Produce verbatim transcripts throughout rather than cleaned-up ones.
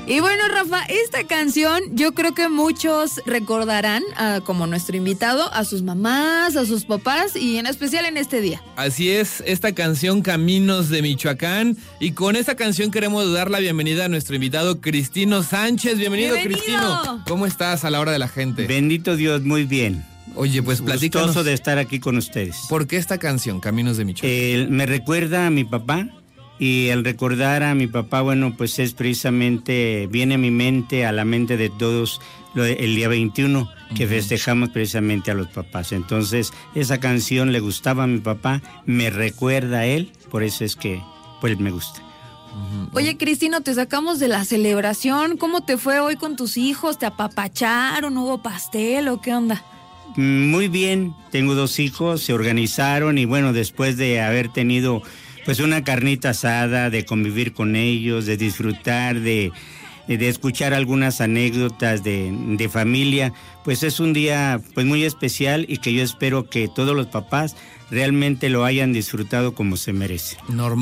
Y bueno, Rafa, esta canción yo creo que muchos recordarán, uh, como nuestro invitado, a sus mamás, a sus papás y en especial en este día. Así es, esta canción Caminos de Michoacán, y con esta canción queremos dar la bienvenida a nuestro invitado Cristino Sánchez. Bienvenido, ¡Bienvenido! Cristino. ¿Cómo estás a la hora de la gente? Bendito Dios, muy bien. Oye, pues platícanos. Gustoso de estar aquí con ustedes. ¿Por qué esta canción, Caminos de Michoacán? Eh, me recuerda a mi papá. Y al recordar a mi papá, bueno, pues es precisamente, viene a mi mente, a la mente de todos, lo de, el día veintiuno, que uh-huh. festejamos precisamente a los papás. Entonces, esa canción le gustaba a mi papá, me recuerda a él, por eso es que, pues, me gusta. Uh-huh. Oye, Cristino, te sacamos de la celebración. ¿Cómo te fue hoy con tus hijos? ¿Te apapacharon? ¿Hubo pastel o qué onda? Muy bien, tengo dos hijos, se organizaron y bueno, después de haber tenido pues una carnita asada, de convivir con ellos, de disfrutar, de, de escuchar algunas anécdotas de, de familia, pues es un día pues muy especial y que yo espero que todos los papás realmente lo hayan disfrutado como se merece.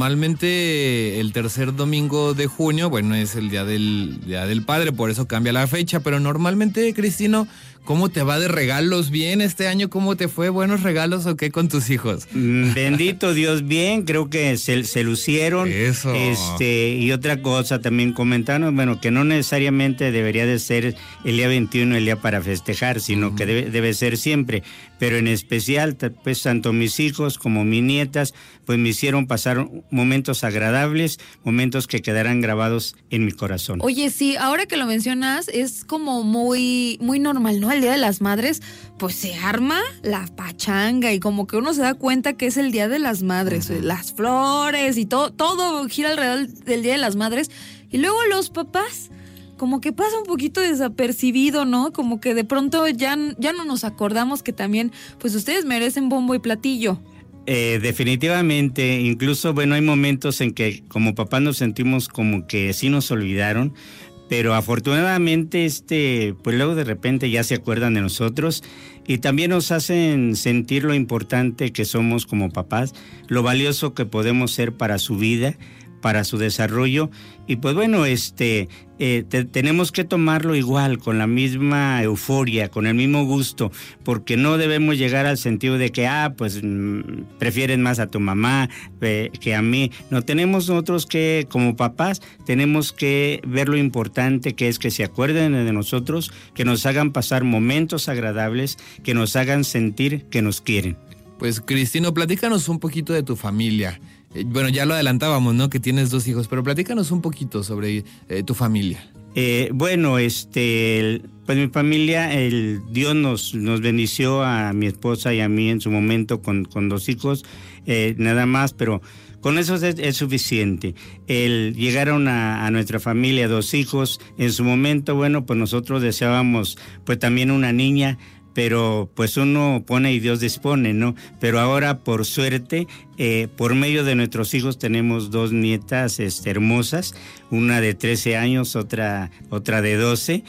Normalmente el tercer domingo de junio, bueno, es el día del, día del padre, por eso cambia la fecha, pero normalmente, Cristino, ¿cómo te va de regalos? ¿Bien este año? ¿Cómo te fue? ¿Buenos regalos o qué con tus hijos? Bendito Dios, bien, creo que se, se lucieron. Eso. Este, y otra cosa también comentaron, bueno, que no necesariamente debería de ser el día veintiuno el día para festejar, sino uh-huh. que debe, debe ser siempre, pero en especial, pues tanto mis hijos como mis nietas, pues me hicieron pasar momentos agradables, momentos que quedarán grabados en mi corazón. Oye, sí, ahora que lo mencionas, es como muy, muy normal, ¿no? El Día de las Madres, pues se arma la pachanga y como que uno se da cuenta que es el Día de las Madres, uh-huh. las flores y todo, todo gira alrededor del Día de las Madres. Y luego los papás, como que pasa un poquito desapercibido, ¿no? Como que de pronto ya, ya no nos acordamos que también, pues ustedes merecen bombo y platillo. Eh, definitivamente, incluso, bueno, hay momentos en que como papás nos sentimos como que sí nos olvidaron, pero afortunadamente, este, pues luego de repente ya se acuerdan de nosotros y también nos hacen sentir lo importante que somos como papás, lo valioso que podemos ser para su vida, para su desarrollo, y pues bueno, este, eh, te, tenemos que tomarlo igual, con la misma euforia, con el mismo gusto, porque no debemos llegar al sentido de que, ah, pues mm, prefieren más a tu mamá eh, que a mí. No, tenemos nosotros que, como papás, tenemos que ver lo importante que es que se acuerden de nosotros, que nos hagan pasar momentos agradables, que nos hagan sentir que nos quieren. Pues, Cristino, platícanos un poquito de tu familia. Eh, bueno, ya lo adelantábamos, ¿no? Que tienes dos hijos, pero platícanos un poquito sobre eh, tu familia. Eh, bueno, este, el, pues mi familia, el Dios nos, nos bendició a mi esposa y a mí en su momento con, con dos hijos, eh, nada más, pero con eso es, es suficiente. El, llegaron a, a nuestra familia dos hijos, en su momento, bueno, pues nosotros deseábamos pues también una niña, pero pues uno pone y Dios dispone, ¿no? Pero ahora, por suerte, eh, por medio de nuestros hijos tenemos dos nietas este, hermosas, una de trece años, otra, otra de doce,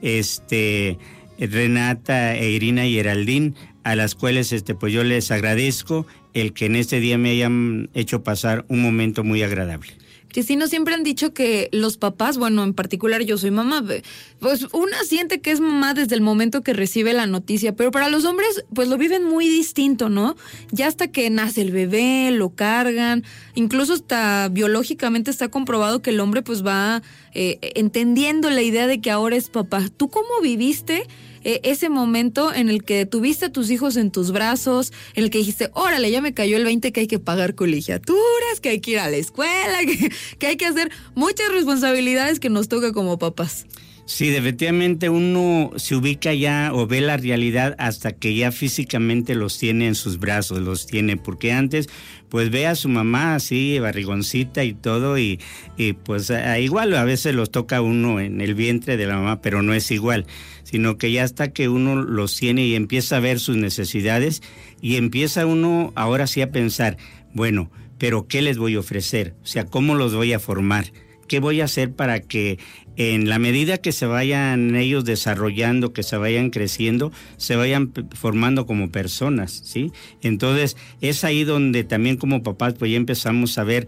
este, Renata, e Irina y Geraldine, a las cuales este, pues yo les agradezco el que en este día me hayan hecho pasar un momento muy agradable. Cristino, siempre han dicho que los papás, bueno, en particular yo soy mamá, pues una siente que es mamá desde el momento que recibe la noticia, pero para los hombres pues lo viven muy distinto, ¿no? Ya hasta que nace el bebé, lo cargan, incluso hasta biológicamente está comprobado que el hombre pues va eh, entendiendo la idea de que ahora es papá. ¿Tú cómo viviste eh, ese momento en el que tuviste a tus hijos en tus brazos, en el que dijiste, órale, ya me cayó el veinte que hay que pagar colegiaturas, que hay que ir a la escuela, que, que hay que hacer muchas responsabilidades que nos toca como papás? Sí, definitivamente uno se ubica ya o ve la realidad hasta que ya físicamente los tiene en sus brazos, los tiene, porque antes pues ve a su mamá así, barrigoncita y todo, y, y pues a, igual a veces los toca uno en el vientre de la mamá, pero no es igual, sino que ya hasta que uno los tiene y empieza a ver sus necesidades y empieza uno ahora sí a pensar, bueno, pero ¿qué les voy a ofrecer? O sea, ¿cómo los voy a formar? ¿Qué voy a hacer para que en la medida que se vayan ellos desarrollando, que se vayan creciendo, se vayan formando como personas, ¿sí? Entonces, es ahí donde también como papás, pues ya empezamos a ver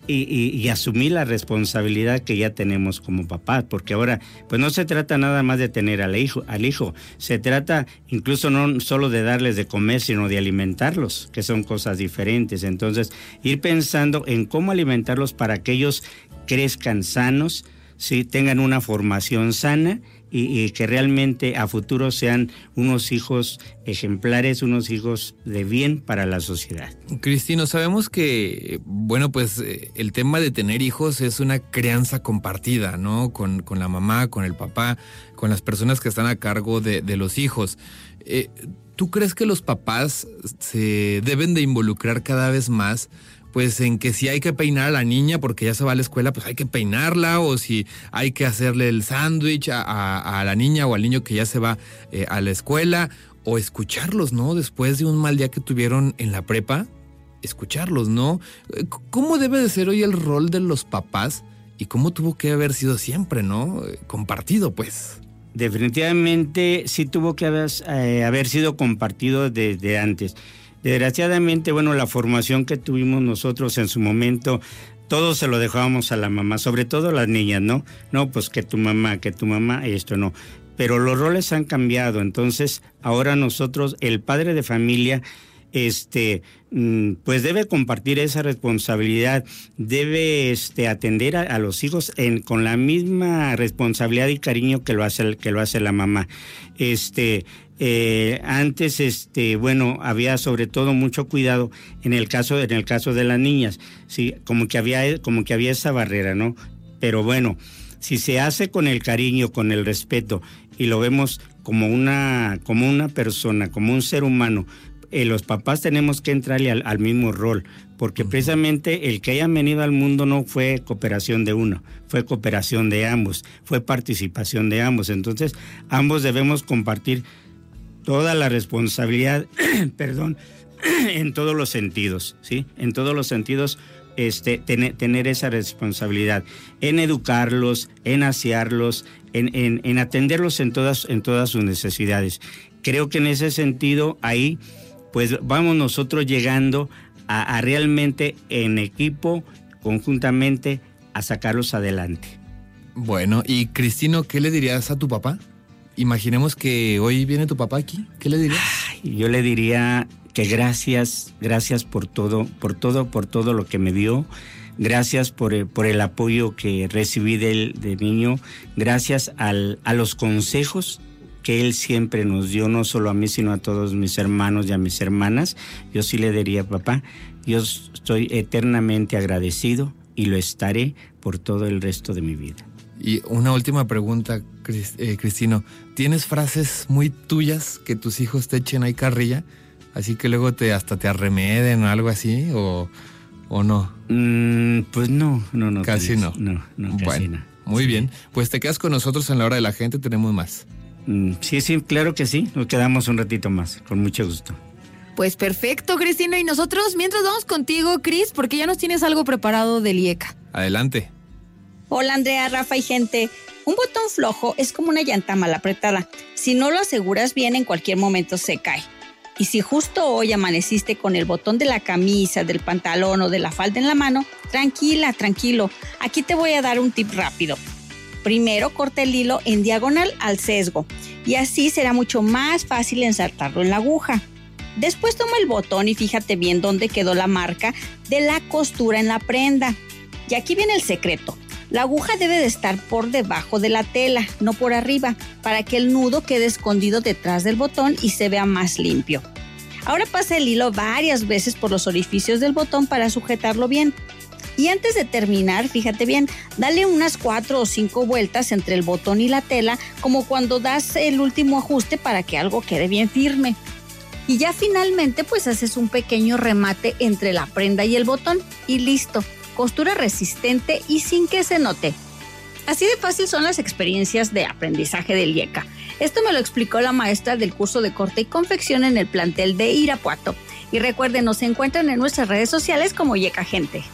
Y, y, y asumir la responsabilidad que ya tenemos como papás, porque ahora pues no se trata nada más de tener al hijo, al hijo, se trata incluso no solo de darles de comer, sino de alimentarlos, que son cosas diferentes. Entonces, ir pensando en cómo alimentarlos para que ellos crezcan sanos, ¿sí? Tengan una formación sana y, y que realmente a futuro sean unos hijos ejemplares, unos hijos de bien para la sociedad. Cristino, sabemos que, bueno, pues el tema de tener hijos es una crianza compartida, ¿no? Con, con la mamá, con el papá, con las personas que están a cargo de, de los hijos. Eh, ¿Tú crees que los papás se deben de involucrar cada vez más? Pues en que si hay que peinar a la niña porque ya se va a la escuela, pues hay que peinarla, o si hay que hacerle el sándwich a, a, a la niña o al niño que ya se va eh, a la escuela, o escucharlos, ¿no? Después de un mal día que tuvieron en la prepa, escucharlos, ¿no? ¿Cómo debe de ser hoy el rol de los papás y cómo tuvo que haber sido siempre, ¿no? Compartido, pues. Definitivamente sí tuvo que haber, eh, haber sido compartido desde antes. Desgraciadamente, bueno, la formación que tuvimos nosotros en su momento, todo se lo dejábamos a la mamá, sobre todo las niñas, ¿no? No, pues que tu mamá, que tu mamá, esto no. Pero los roles han cambiado, entonces ahora nosotros, el padre de familia, este, pues debe compartir esa responsabilidad, debe este, atender a, a los hijos en, con la misma responsabilidad y cariño que lo hace, que lo hace la mamá. Este... Eh, antes, este, bueno, había sobre todo mucho cuidado en el caso, en el caso de las niñas, sí, como que había, como que había esa barrera, ¿no? Pero bueno, si se hace con el cariño, con el respeto y lo vemos como una, como una persona, como un ser humano, eh, los papás tenemos que entrarle al, al mismo rol, porque precisamente el que hayan venido al mundo no fue cooperación de uno, fue cooperación de ambos, fue participación de ambos. Entonces, ambos debemos compartir toda la responsabilidad, perdón, en todos los sentidos, ¿sí? En todos los sentidos, este, tener, tener esa responsabilidad, en educarlos, en asearlos, en, en, en atenderlos en todas, en todas sus necesidades. Creo que en ese sentido, ahí, pues vamos nosotros llegando a, a realmente en equipo, conjuntamente, a sacarlos adelante. Bueno, y Cristino, ¿qué le dirías a tu papá? Imaginemos que hoy viene tu papá aquí. ¿Qué le dirías? Ay, yo le diría que gracias, gracias por todo, por todo, por todo lo que me dio. Gracias por el, por el apoyo que recibí de, de niño. Gracias al, a los consejos que él siempre nos dio, no solo a mí, sino a todos mis hermanos y a mis hermanas. Yo sí le diría, papá, yo estoy eternamente agradecido y lo estaré por todo el resto de mi vida. Y una última pregunta, eh, Cristino. ¿Tienes frases muy tuyas que tus hijos te echen ahí carrilla? Así que luego te hasta te arremeden o algo así, o, o no. Mm, pues no, no, no. Casi no. No, no, casi bueno, no. Muy Sí. bien. Pues te quedas con nosotros en la hora de la gente, tenemos más. Mm, sí, sí, claro que sí. Nos quedamos un ratito más, con mucho gusto. Pues perfecto, Cristino. Y nosotros, mientras vamos contigo, Cris, porque ya nos tienes algo preparado del IECA. Adelante. Hola Andrea, Rafa y gente. Un botón flojo es como una llanta mal apretada. Si no lo aseguras bien, en cualquier momento se cae. Y si justo hoy amaneciste con el botón de la camisa, del pantalón o de la falda en la mano, tranquila, tranquilo. Aquí te voy a dar un tip rápido. Primero, corta el hilo en diagonal al sesgo y así será mucho más fácil ensartarlo en la aguja. Después toma el botón y fíjate bien dónde quedó la marca de la costura en la prenda. Y aquí viene el secreto. La aguja debe de estar por debajo de la tela, no por arriba, para que el nudo quede escondido detrás del botón y se vea más limpio. Ahora pasa el hilo varias veces por los orificios del botón para sujetarlo bien. Y antes de terminar, fíjate bien, dale unas cuatro o cinco vueltas entre el botón y la tela, como cuando das el último ajuste para que algo quede bien firme. Y ya finalmente pues haces un pequeño remate entre la prenda y el botón y listo. Costura resistente y sin que se note. Así de fácil son las experiencias de aprendizaje del IECA. Esto me lo explicó la maestra del curso de corte y confección en el plantel de Irapuato. Y recuerden, nos encuentran en nuestras redes sociales como IECA Gente.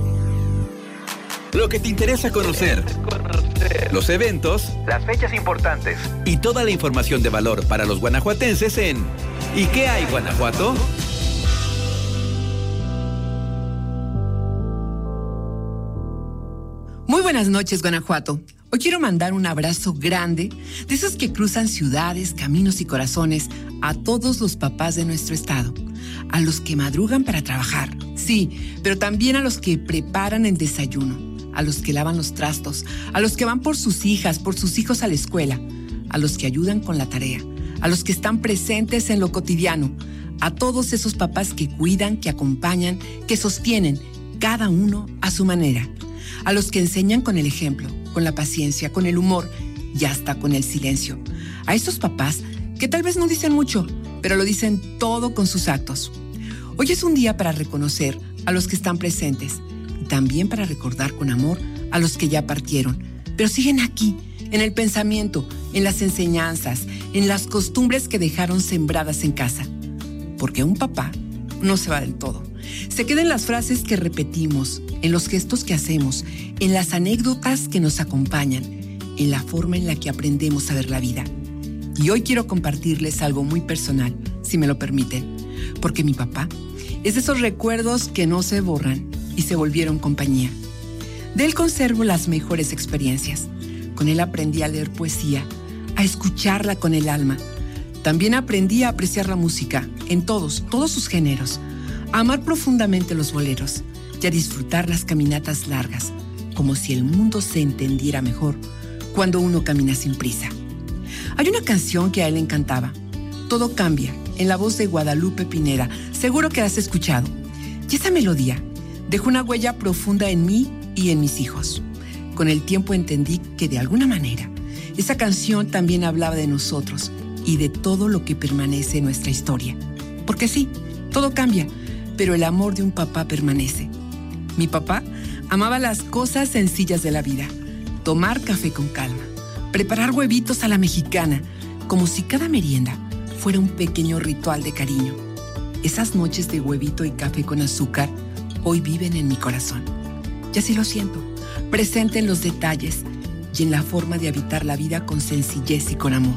Lo que te interesa conocer, los eventos, las fechas importantes y toda la información de valor para los guanajuatenses en ¿Y qué hay, Guanajuato? Muy buenas noches, Guanajuato. Hoy quiero mandar un abrazo grande de esos que cruzan ciudades, caminos y corazones a todos los papás de nuestro estado. A los que madrugan para trabajar, sí, pero también a los que preparan el desayuno, a los que lavan los trastos, a los que van por sus hijas, por sus hijos a la escuela, a los que ayudan con la tarea, a los que están presentes en lo cotidiano, a todos esos papás que cuidan, que acompañan, que sostienen, cada uno a su manera. A los que enseñan con el ejemplo, con la paciencia, con el humor y hasta con el silencio. A esos papás que tal vez no dicen mucho, pero lo dicen todo con sus actos. Hoy es un día para reconocer a los que están presentes y también para recordar con amor a los que ya partieron, pero siguen aquí, en el pensamiento, en las enseñanzas, en las costumbres que dejaron sembradas en casa. Porque un papá no se va del todo. Se queda en las frases que repetimos, en los gestos que hacemos, en las anécdotas que nos acompañan, en la forma en la que aprendemos a ver la vida. Y hoy quiero compartirles algo muy personal, si me lo permiten, porque mi papá es de esos recuerdos que no se borran y se volvieron compañía. De él conservo las mejores experiencias. Con él aprendí a leer poesía, a escucharla con el alma. También aprendí a apreciar la música en todos, todos sus géneros, a amar profundamente los boleros y a disfrutar las caminatas largas, como si el mundo se entendiera mejor cuando uno camina sin prisa. Hay una canción que a él le encantaba, Todo cambia, en la voz de Guadalupe Pineda, seguro que la has escuchado. Y esa melodía dejó una huella profunda en mí y en mis hijos. Con el tiempo entendí que de alguna manera esa canción también hablaba de nosotros y de todo lo que permanece en nuestra historia. Porque sí, todo cambia, pero el amor de un papá permanece. Mi papá amaba las cosas sencillas de la vida. Tomar café con calma, preparar huevitos a la mexicana, como si cada merienda fuera un pequeño ritual de cariño. Esas noches de huevito y café con azúcar hoy viven en mi corazón. Y así lo siento, presente en los detalles y en la forma de habitar la vida con sencillez y con amor.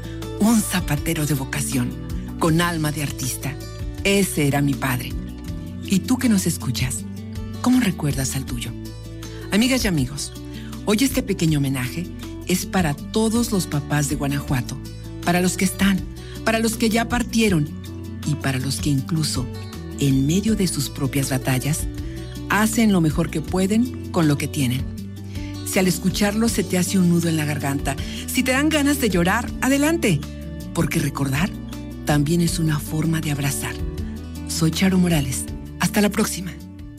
Un zapatero de vocación, con alma de artista. Ese era mi padre. ¿Y tú que nos escuchas? ¿Cómo recuerdas al tuyo? Amigas y amigos, hoy este pequeño homenaje es para todos los papás de Guanajuato, para los que están, para los que ya partieron y para los que incluso, en medio de sus propias batallas, hacen lo mejor que pueden con lo que tienen. Si al escucharlo se te hace un nudo en la garganta, si te dan ganas de llorar, adelante, porque recordar también es una forma de abrazar. Soy Charo Morales. Hasta la próxima.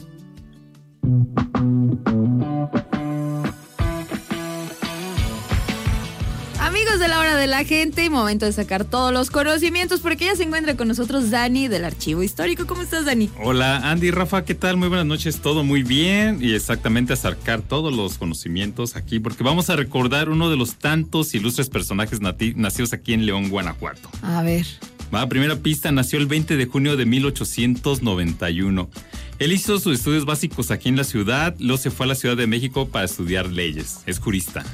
Amigos de la hora de la gente, momento de sacar todos los conocimientos porque ya se encuentra con nosotros Dani del Archivo Histórico. ¿Cómo estás, Dani? Hola, Andy, Rafa, ¿qué tal? Muy buenas noches, todo muy bien y exactamente a sacar todos los conocimientos aquí porque vamos a recordar uno de los tantos ilustres personajes nati- nacidos aquí en León, Guanajuato. A ver. Va, primera pista, nació el veinte de junio de mil ochocientos noventa y uno. Él hizo sus estudios básicos aquí en la ciudad, luego se fue a la Ciudad de México para estudiar leyes. Es jurista.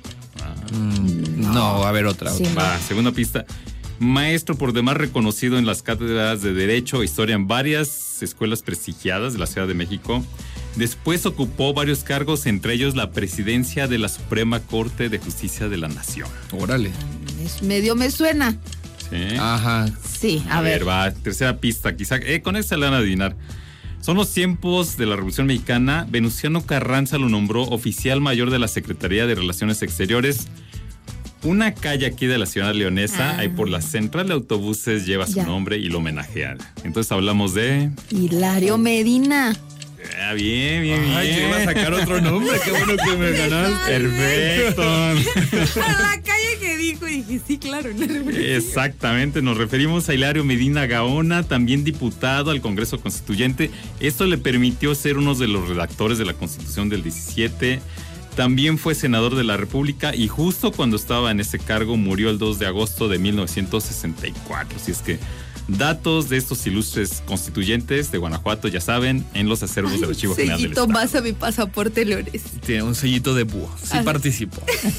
Mm, no. no, a ver otra. Sí, otra. Va, segunda pista. Maestro por demás reconocido en las cátedras de Derecho e Historia en varias escuelas prestigiadas de la Ciudad de México. Después ocupó varios cargos, entre ellos la presidencia de la Suprema Corte de Justicia de la Nación. Órale. Es medio me suena. ¿Sí? Ajá. Sí, a, A ver. ver, va, tercera pista, quizá, eh, con esta le van a adivinar. Son los tiempos de la Revolución Mexicana. Venustiano Carranza lo nombró oficial mayor de la Secretaría de Relaciones Exteriores. Una calle aquí de la ciudad leonesa, Ah. ahí por la central de autobuses, lleva su Ya. nombre y lo homenajea. Entonces hablamos de... Hilario Medina. Ah, bien, bien, bien. Ay, que iba a sacar otro nombre. Qué bueno que me ganaste. Perfecto. La calle que dijo y dije, sí, claro. en la revolución. Exactamente, nos referimos a Hilario Medina Gaona, también diputado al Congreso Constituyente. Esto le permitió ser uno de los redactores de la Constitución del diecisiete. También fue senador de la República y justo cuando estaba en ese cargo murió el dos de agosto de mil novecientos sesenta y cuatro. Así es que datos de estos ilustres constituyentes de Guanajuato, ya saben, en los acervos del Archivo General del Sellito Estado. más a mi pasaporte leones. Tiene un sellito de búho. Sí Ah. participo.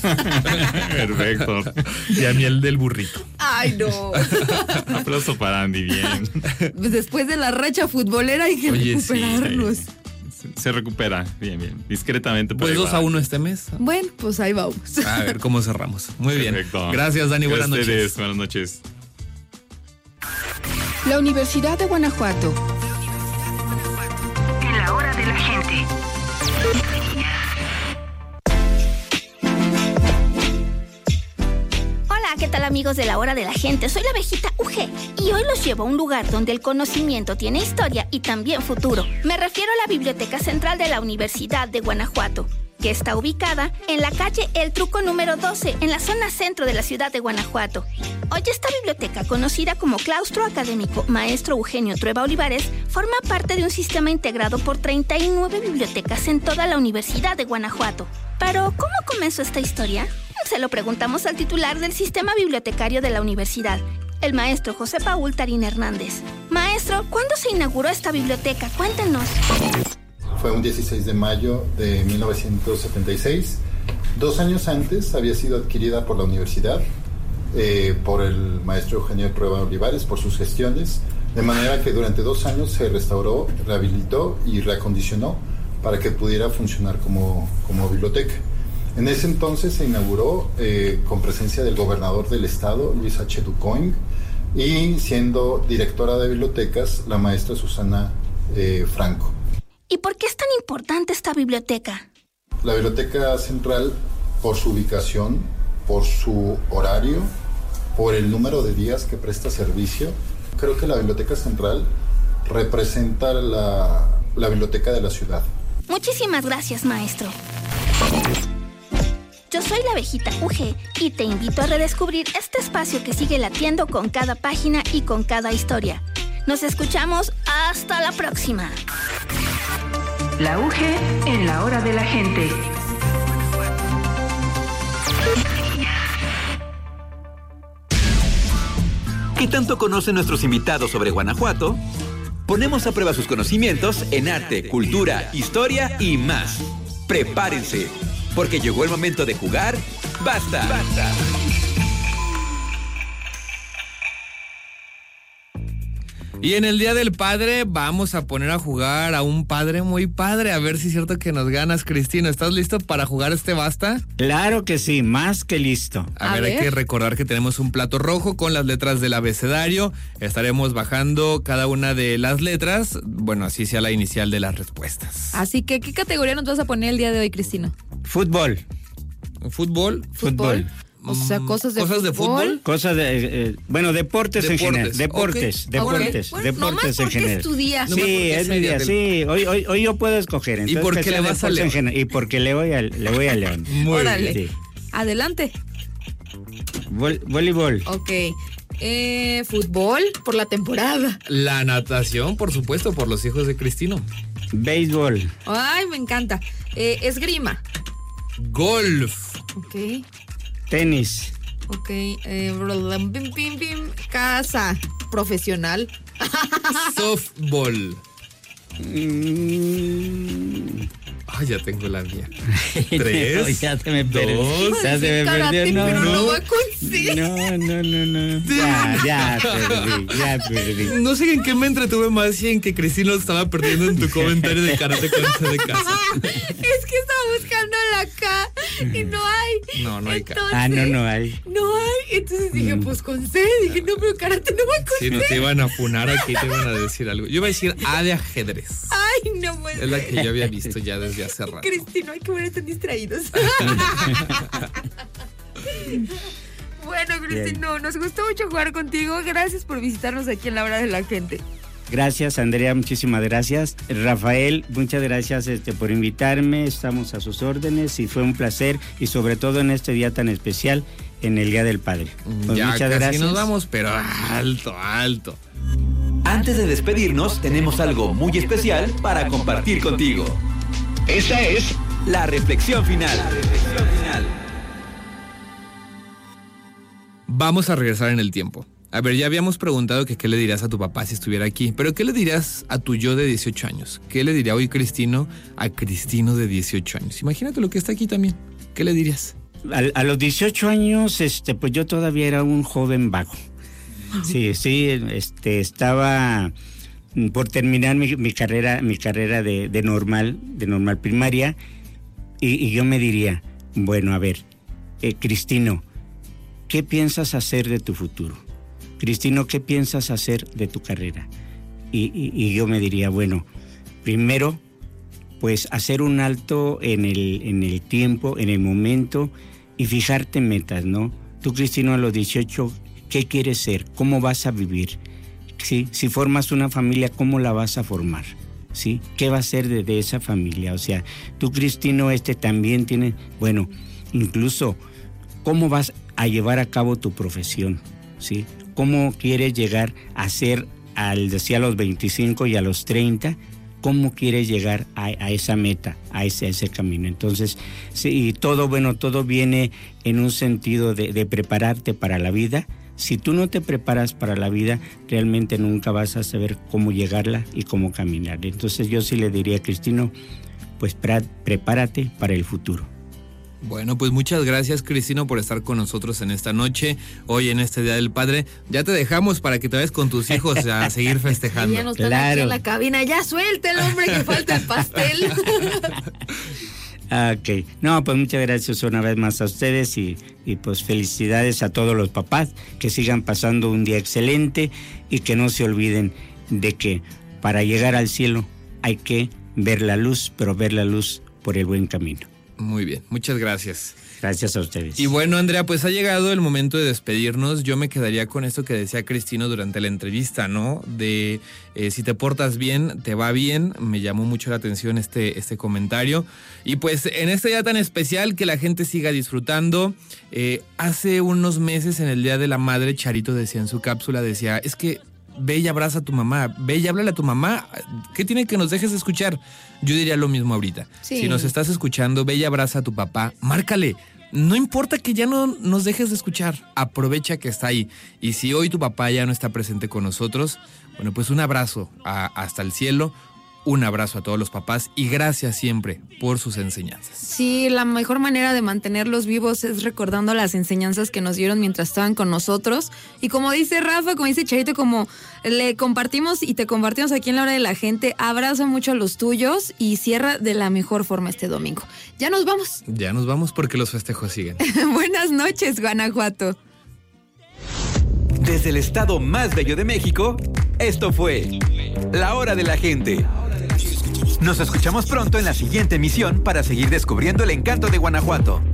Perfecto. Y a mí el del burrito. Ay, no. Aplauso para Andy, bien. Pues después de la racha futbolera hay que Oye, sí, recuperarnos. Se recupera, bien, bien, discretamente. Pues dos a uno este mes. Bueno, pues ahí vamos. A ver cómo cerramos. Muy bien. Perfecto. Gracias, Dani. Buenas Gracias noches. ustedes. Buenas noches. La Universidad de Guanajuato. En la hora de la gente. Hola, ¿qué tal amigos de la hora de la gente? Soy la abejita U G y hoy los llevo a un lugar donde el conocimiento tiene historia y también futuro. Me refiero a la Biblioteca Central de la Universidad de Guanajuato, que está ubicada en la calle El Truco número doce, en la zona centro de la ciudad de Guanajuato. Hoy esta biblioteca, conocida como Claustro Académico Maestro Eugenio Trueba Olivares, forma parte de un sistema integrado por treinta y nueve bibliotecas en toda la Universidad de Guanajuato. Pero, ¿cómo comenzó esta historia? Se lo preguntamos al titular del sistema bibliotecario de la universidad, el maestro José Paul Tarín Hernández. Maestro, ¿cuándo se inauguró esta biblioteca? Cuéntenos. Fue un dieciséis de mayo de mil novecientos setenta y seis. Dos años antes había sido adquirida por la universidad, eh, por el maestro Eugenio Trueba Olivares, por sus gestiones, de manera que durante dos años se restauró, rehabilitó y reacondicionó para que pudiera funcionar como, como biblioteca. En ese entonces se inauguró eh, con presencia del gobernador del estado, Luis H. Ducoing, y siendo directora de bibliotecas, la maestra Susana eh, Franco. ¿Y por qué es tan importante esta biblioteca? La Biblioteca Central, por su ubicación, por su horario, por el número de días que presta servicio, creo que la Biblioteca Central representa la, la biblioteca de la ciudad. Muchísimas gracias, maestro. Yo soy la abejita U G y te invito a redescubrir este espacio que sigue latiendo con cada página y con cada historia. Nos escuchamos hasta la próxima. La U G en la hora de la gente. ¿Qué tanto conocen nuestros invitados sobre Guanajuato? Ponemos a prueba sus conocimientos en arte, cultura, historia y más. Prepárense, porque llegó el momento de jugar. ¡Basta! ¡Basta! Y en el Día del Padre vamos a poner a jugar a un padre muy padre. A ver si es cierto que nos ganas, Cristino. ¿Estás listo para jugar este basta? Claro que sí, más que listo. A, A ver, ver. hay que recordar que tenemos un plato rojo con las letras del abecedario. Estaremos bajando cada una de las letras, bueno, así sea la inicial de las respuestas. Así que, ¿qué categoría nos vas a poner el día de hoy, Cristino? Fútbol. ¿Fútbol? Fútbol. O sea, cosas de ¿Cosas fútbol. de fútbol? Cosas de, eh, bueno, deportes, en Deportes, general. Deportes, ok. deportes, Bueno, deportes nomás en porque general. es tu día. Sí, Nomás porque es es mi el día día, del- sí. Hoy, hoy, hoy yo puedo escoger. Entonces, por que qué sea le vas a deportes en León? general. Y porque le voy a, le voy a León. Muy Órale. bien. Sí. Adelante. Vol- voleibol. Ok. Eh, fútbol por la temporada. La natación, por supuesto, por los hijos de Cristino. Béisbol. Ay, me encanta. Eh, esgrima. Golf. Ok. Tenis. Ok. Eh, pim, pim, pim. Casa. Profesional. Softball. Mm. Ay, ya tengo la mía. No, Tres. ya se me perdió. dos. Ya se me Karate, perdió. No, pero no no. va con C. No, no, no, no. Ya, ya perdí, ya perdí. No sé en qué me entretuve más y en que Cristino estaba perdiendo en tu comentario de karate con C de casa. Es que estaba buscando la K y no hay. No, no hay K. Entonces, Ah, no, no hay. No hay. Entonces dije, pues con C. Dije, no, pero karate no va con Si no te iban a funar aquí, te iban a decir algo. Yo iba a decir A de ajedrez. Ay, no puede Es la ser. que yo había visto ya desde hace rato. Cristino, hay que ver, están distraídos. Bueno, Cristino, nos gustó mucho jugar contigo. Gracias por visitarnos aquí en la hora de la gente. Gracias, Andrea, muchísimas gracias. Rafael, muchas gracias este, por invitarme. Estamos a sus órdenes y fue un placer, y sobre todo en este día tan especial, en el Día del Padre. Pues Ya muchas casi gracias. nos vamos, pero alto, alto. Antes de despedirnos, tenemos algo muy especial para compartir contigo. Esa es la reflexión final. La reflexión final. Vamos a regresar en el tiempo. A ver, ya habíamos preguntado que qué le dirías a tu papá si estuviera aquí, pero ¿qué le dirías a tu yo de dieciocho años? ¿Qué le diría hoy Cristino a Cristino de dieciocho años? Imagínate lo que está aquí también. ¿Qué le dirías? A, a los dieciocho años, este, pues yo todavía era un joven vago. Sí, sí, este, estaba por terminar mi, mi carrera, mi carrera de, de normal, de normal primaria, y, y yo me diría, bueno, a ver, eh, Cristino, ¿qué piensas hacer de tu futuro? Cristino, ¿qué piensas hacer de tu carrera? Y, y, y yo me diría, bueno, primero, pues hacer un alto en el, en el tiempo, en el momento, y fijarte metas, ¿no? Tú, Cristino, a los dieciocho, ¿qué quieres ser? ¿Cómo vas a vivir? ¿Sí? Si formas una familia, ¿cómo la vas a formar? ¿Sí? ¿Qué va a ser de, de esa familia? O sea, tú, Cristino, este también tiene, bueno, incluso, ¿cómo vas a llevar a cabo tu profesión? ¿Sí? ¿Cómo quieres llegar a ser, al decía a los veinticinco y a los treinta, cómo quieres llegar a, a esa meta, a ese, a ese camino? Entonces, sí, y todo, bueno, todo viene en un sentido de, de prepararte para la vida. Si tú no te preparas para la vida, realmente nunca vas a saber cómo llegarla y cómo caminar. Entonces yo sí le diría a Cristino, pues pra, prepárate para el futuro. Bueno, pues muchas gracias, Cristino, por estar con nosotros en esta noche, hoy en este Día del Padre. Ya te dejamos para que te vayas con tus hijos a seguir festejando. Ya no están claro. Aquí en la cabina, ya suelta el hombre que falta el pastel. Ok, no, pues muchas gracias una vez más a ustedes y, y pues felicidades a todos los papás, que sigan pasando un día excelente y que no se olviden de que para llegar al cielo hay que ver la luz, pero ver la luz por el buen camino. Muy bien, muchas gracias. Gracias a ustedes. Y bueno, Andrea, pues ha llegado el momento de despedirnos. Yo me quedaría con esto que decía Cristino durante la entrevista, ¿no? De eh, si te portas bien, te va bien. Me llamó mucho la atención este, este comentario. Y pues en este día tan especial, que la gente siga disfrutando. Eh, hace unos meses, en el Día de la Madre, Charito decía en su cápsula, decía, es que ve y abraza a tu mamá, ve y háblale a tu mamá. ¿Qué tiene que nos dejes escuchar? Yo diría lo mismo ahorita. Sí. Si nos estás escuchando, ve y abraza a tu papá, márcale. No importa que ya no nos dejes de escuchar, aprovecha que está ahí. Y si hoy tu papá ya no está presente con nosotros, bueno, pues un abrazo a, hasta el cielo, un abrazo a todos los papás y gracias siempre por sus enseñanzas. Sí, la mejor manera de mantenerlos vivos es recordando las enseñanzas que nos dieron mientras estaban con nosotros. Y como dice Rafa, como dice Charito, como le compartimos y te compartimos aquí en La Hora de la Gente, abraza mucho a los tuyos y cierra de la mejor forma este domingo. Ya nos vamos. Ya nos vamos porque los festejos siguen. Buenas noches, Guanajuato. Desde el estado más bello de México, esto fue La Hora de la Gente. Nos escuchamos pronto en la siguiente emisión para seguir descubriendo el encanto de Guanajuato.